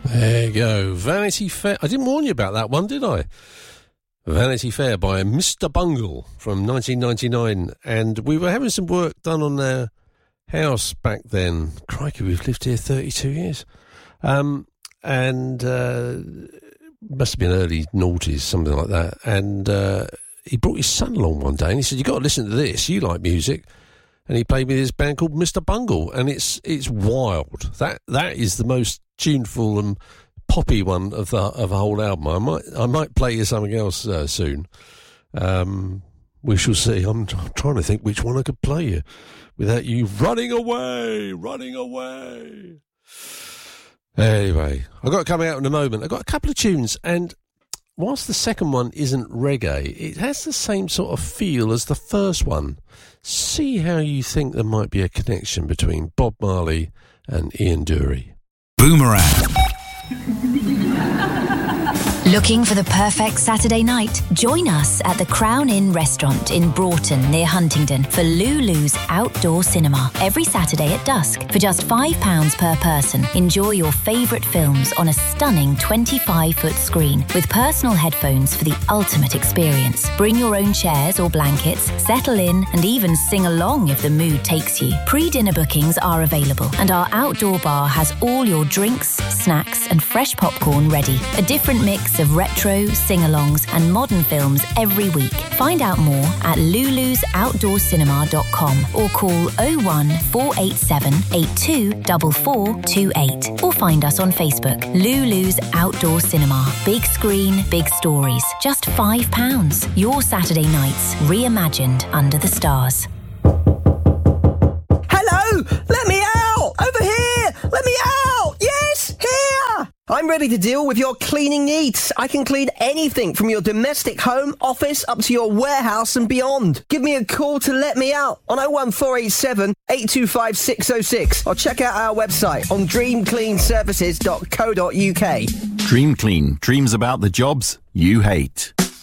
There you go. Vanity Fair. I didn't warn you about that one, did I? Vanity Fair by Mr. Bungle from 1999. And we were having some work done on their house back then. Crikey, we've lived here 32 years. Must have been early noughties, something like that. And he brought his son along one day and he said, "You've got to listen to this. You like music." And he played me this band called Mr. Bungle, and it's wild. That is the most tuneful and poppy one of the whole album. I might play you something else soon. We shall see. I'm trying to think which one I could play you without you running away. Anyway, I've got to come out in a moment. I've got a couple of tunes, and whilst the second one isn't reggae, it has the same sort of feel as the first one. See how you think there might be a connection between Bob Marley and Ian Dury. Boomerang. Looking for the perfect Saturday night? Join us at the Crown Inn restaurant in Broughton near Huntingdon for Lulu's Outdoor Cinema every Saturday at dusk. For just £5 per person, enjoy your favourite films on a stunning 25-foot screen with personal headphones for the ultimate experience. Bring your own chairs or blankets, settle in and even sing along if the mood takes you. Pre-dinner bookings are available and our outdoor bar has all your drinks, snacks and fresh popcorn ready. A different mix of retro, sing-alongs and modern films every week. Find out more at lulusoutdoorcinema.com or call 01487 824428 or find us on Facebook. Lulu's Outdoor Cinema. Big screen, big stories. Just £5. Your Saturday nights reimagined under the stars. Hello! Let me out! Over here! Let me out! Yes! Here! I'm ready to deal with your cleaning needs. I can clean anything from your domestic home, office, up to your warehouse and beyond. Give me a call to let me out on 01487 825 606 or check out our website on dreamcleanservices.co.uk. Dream Clean. Dreams about the jobs you hate.